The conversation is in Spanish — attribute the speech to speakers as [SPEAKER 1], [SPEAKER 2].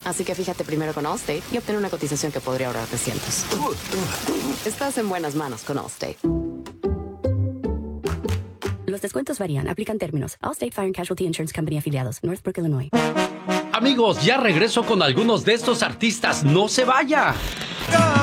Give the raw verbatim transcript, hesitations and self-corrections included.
[SPEAKER 1] Así que fíjate primero con Allstate y obtén una cotización que podría ahorrarte cientos. Estás en buenas manos con Allstate.
[SPEAKER 2] Los descuentos varían. Aplican términos. Allstate Fire and Casualty Insurance Company afiliados. Northbrook, Illinois.
[SPEAKER 3] Amigos, ya regreso con algunos de estos artistas. ¡No se vaya!